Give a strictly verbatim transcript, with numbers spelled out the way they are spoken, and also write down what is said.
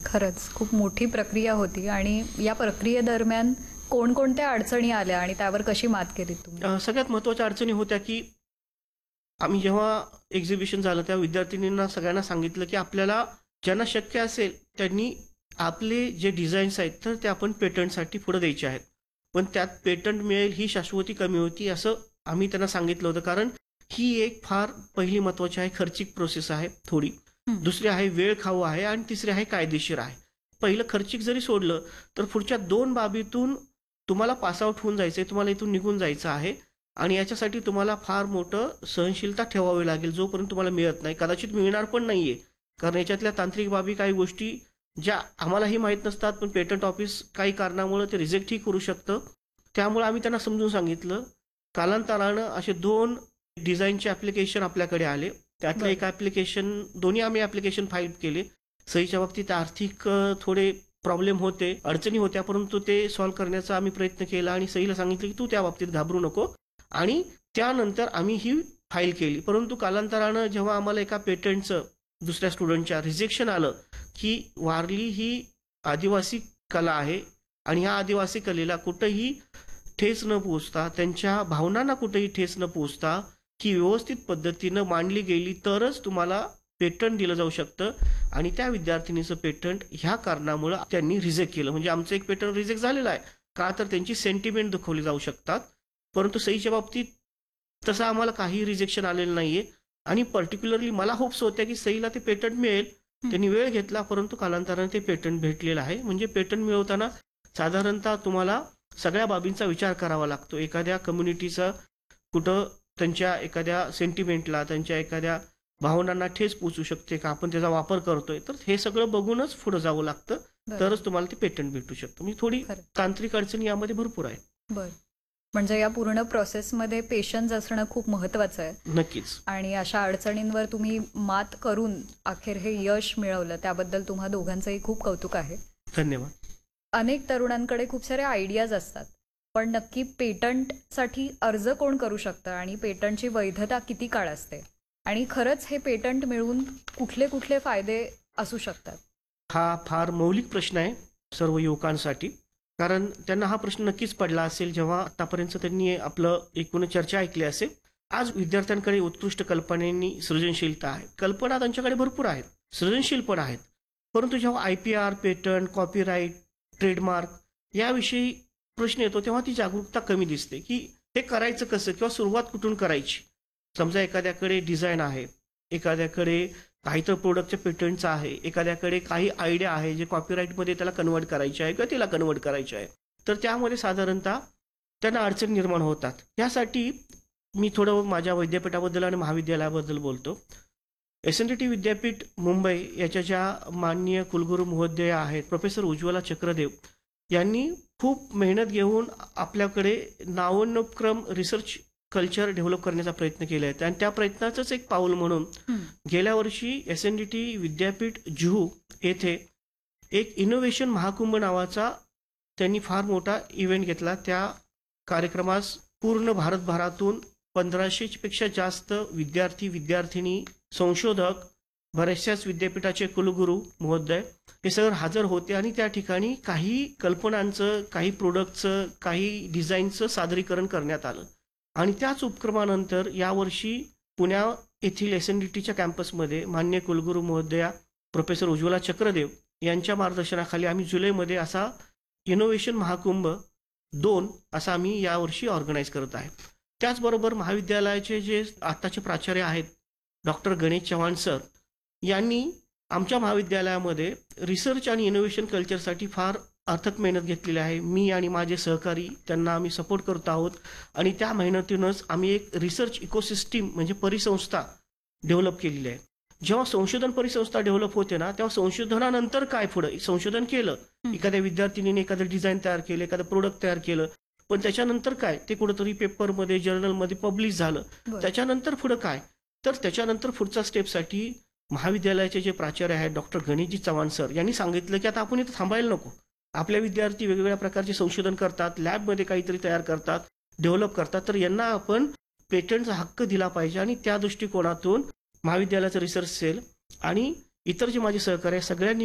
खरंच खूप मोठी प्रक्रिया होती आणि या प्रक्रियेदरम्यान कोणकोणत्या अडचणी आल्या आणि त्यावर कशी मात केलीत तुम्ही? अ, सगळ्यात महत्त्वाच्या अडचणी होत्या, की आम्ही जेव्हा एक्झिबिशन झालं त्या विद्यार्थिनींना सगळ्यांना सांगितलं, की आपल्याला ज्यांना शक्य असेल त्यांनी आपले जे डिझाईन्स आहेत तर ते आपण पेटंटसाठी पुढे द्यायचे आहेत. पण त्यात पेटंट मिळेल ही शाश्वती कमी होती असं आम्ही त्यांना सांगितलं होतं. कारण ही एक फार पहिली महत्त्वाची आहे, खर्चिक प्रोसेस आहे थोडी. हं. दुसरी आहे वेळखाऊ आहे आणि तिसरी आहे कायदेशीर आहे. पहिलं खर्चिक जरी सोडलं तर पुढच्या दोन बाबीतून तुम्हाला पास आउट होऊन जायचं आहे, तुम्हाला इथून निघून जायचं आहे आणि याच्यासाठी तुम्हाला फार मोठं सहनशीलता ठेवावी लागेल जोपर्यंत तुम्हाला मिळत नाही. कदाचित मिळणार पण नाहीये. कारण याच्यातल्या तांत्रिक बाबी काही गोष्टी ज्या आम्हालाही माहीत नसतात, पण पेटंट ऑफिस काही कारणामुळे ते रिजेक्टही करू शकतं. त्यामुळे आम्ही त्यांना समजून सांगितलं. कालांतरानं असे दोन डिझाईनचे ॲप्लिकेशन आपल्याकडे आले. त्यातलं बरं. एक ॲप्लिकेशन दोन्ही आम्ही ॲप्लिकेशन फाईल केले. सहीच्या बाबतीत आर्थिक अ, थोडे प्रॉब्लेम होते, अडचणी होत्या, परंतु ते सॉल्व्ह करण्याचा आम्ही प्रयत्न केला आणि सहीला सांगितलं, की "तू त्या बाबतीत घाबरू नको." आणि त्यानंतर आम्ही ही फाईल केली. परंतु कालांतरानं जेव्हा आम्हाला एका पेटंटचं दुसऱ्या स्टुडंटच्या रिजेक्शन आलं, की वारली ही आदिवासी कला आहे आणि ह्या आदिवासी कलेला कुठंही ठेच न पोहोचता, त्यांच्या भावनांना कुठेही ठेच न पोहोचता, ही व्यवस्थित पद्धतीनं मांडली गेली तरच तुम्हाला पेटंट दिलं जाऊ शकतं आणि त्या विद्यार्थिनीचं पेटंट ह्या कारणामुळं त्यांनी रिजेक्ट केलं. म्हणजे आमचं एक पेटंट रिजेक्ट झालेलं आहे. का तर त्यांची सेंटिमेंट दुखवली जाऊ शकतात. परंतु सहीच्या बाबतीत तसं आम्हाला काही रिजेक्शन आलेलं नाहीये आणि पर्टिक्युलरली मला होप्स होत्या, की सहीला ते पेटंट मिळेल. हं. त्यांनी वेळ घेतला, परंतु कालांतराने ते पेटंट भेटलेलं आहे. म्हणजे पेटंट मिळवताना साधारणतः तुम्हाला सगळ्या बाबींचा विचार करावा लागतो. एखाद्या कम्युनिटीचा कुठं त्यांच्या एखाद्या सेंटिमेंटला, त्यांच्या एखाद्या भावनांना ठेच पोहोचू शकते का? आपण त्याचा वापर करतोय. तर हे सगळं बघूनच पुढे जावं लागतं. बरं. तरच तुम्हाला ते पेटंट भेटू शकतं. म्हणजे थोडी खरं. तांत्रिक अडचणी यामध्ये भरपूर आहेत. बरं. म्हणजे या पूर्ण प्रोसेसमध्ये पेशन्स असणं खूप महत्त्वाचं आहे नक्कीच. आणि अशा अडचणींवर तुम्ही मात करून अखेर हे यश मिळवलं त्याबद्दल तुम्हा दोघांचंही खूप कौतुक आहे. धन्यवाद. अनेक तरुणांकडे खूप सारे आयडियाज असतात, पण नक्की पेटंटसाठी अर्ज कोण करू शकतं आणि पेटंटची वैधता किती काळ असते आणि खरंच हे पेटंट मिळवून कुठले कुठले फायदे असू शकतात? हा फार मौलिक प्रश्न आहे सर्व युवकांसाठी. कारण त्यांना हा प्रश्न नक्कीच पडला असेल जेव्हा आतापर्यंत त्यांनी आपलं एकूण चर्चा ऐकली असेल. आज विद्यार्थ्यांकडे उत्कृष्ट कल्पनेनी सृजनशीलता आहे. कल्पना त्यांच्याकडे भरपूर आहेत, सृजनशील पण आहेत. परंतु जेव्हा I P R, patent, copyright, trademark याविषयी प्रश्न येतो तेव्हा ती जागरूकता कमी दिसते, की हे करायचं कसं किंवा सुरुवात कुठून करायची. समजा एखाद्याकडे डिझाईन आहे, एखाद्याकडे काहीतरी प्रोडक्टच्या पेटंटचं आहे, एखाद्याकडे काही आयडिया आहे जे कॉपीराईटमध्ये त्याला कन्व्हर्ट करायची आहे किंवा तिला कन्व्हर्ट करायची आहे. तर त्यामध्ये साधारणतः त्यांना अडचणी निर्माण होतात. यासाठी मी थोडं माझ्या विद्यापीठाबद्दल आणि महाविद्यालयाबद्दल बोलतो. एस एन डी टी विद्यापीठ मुंबई याच्या ज्या माननीय कुलगुरू महोदया आहेत, प्रोफेसर उज्ज्वला चक्रदेव यांनी खूप मेहनत घेऊन आपल्याकडे नावोन्नोपक्रम रिसर्च कल्चर डेव्हलप करण्याचा प्रयत्न केला आहे आणि त्या प्रयत्नाचंच एक पाऊल म्हणून हं. गेल्या वर्षी एस एन डी टी विद्यापीठ जुहू येथे एक इनोव्हेशन महाकुंभ नावाचा त्यांनी फार मोठा इव्हेंट घेतला. त्या कार्यक्रमास पूर्ण भारतभरातून पंधराशे पेक्षा जास्त विद्यार्थी, विद्यार्थिनी, संशोधक, बऱ्याचशाच विद्यापीठाचे कुलगुरू महोदय हे सगळे हजर होते आणि त्या ठिकाणी काही कल्पनांचं, काही प्रोडक्टचं, काही डिझाईनचं सादरीकरण करण्यात आलं. आणि त्याच उपक्रमानंतर यावर्षी पुण्या येथील एस एन डी टीच्या कॅम्पसमध्ये माननीय कुलगुरू महोदया प्रोफेसर उज्ज्वला चक्रदेव यांच्या मार्गदर्शनाखाली आम्ही जुलैमध्ये असा इनोव्हेशन महाकुंभ दोन असा आम्ही यावर्षी ऑर्गनाईज करत आहे. त्याचबरोबर महाविद्यालयाचे जे आत्ताचे प्राचार्य आहेत डॉक्टर गणेश चव्हाण सर यांनी आमच्या महाविद्यालयामध्ये रिसर्च आणि इनोव्हेशन कल्चरसाठी फार अथक मेहनत घेतलेली आहे. मी आणि माझे सहकारी त्यांना आम्ही सपोर्ट करत आहोत आणि त्या मेहनतीनंच आम्ही एक रिसर्च इकोसिस्टीम म्हणजे परिसंस्था डेव्हलप केलेली आहे. जेव्हा संशोधन परिसंस्था डेव्हलप होते ना तेव्हा संशोधनानंतर काय पुढं संशोधन केलं, एखाद्या विद्यार्थिनीने एखादं डिझाईन तयार केलं, एखादं प्रोडक्ट तयार केलं, पण त्याच्यानंतर काय ते कुठंतरी पेपरमध्ये, जर्नलमध्ये पब्लिश झालं. बरं. त्याच्यानंतर पुढं काय, तर त्याच्यानंतर पुढच्या स्टेपसाठी महाविद्यालयाचे जे प्राचार्य आहेत डॉक्टर गणेशजी चव्हाण सर यांनी सांगितलं, की आता आपण इथं थांबायला नको. आपल्या विद्यार्थी वेगवेगळ्या प्रकारचे संशोधन करतात, लॅबमध्ये काहीतरी तयार करतात, डेव्हलप करतात, तर यांना आपण पेटंटचा हक्क दिला पाहिजे आणि त्या दृष्टिकोनातून महाविद्यालयाचं रिसर्च सेल आणि इतर जे माझे सहकारी आहेत सगळ्यांनी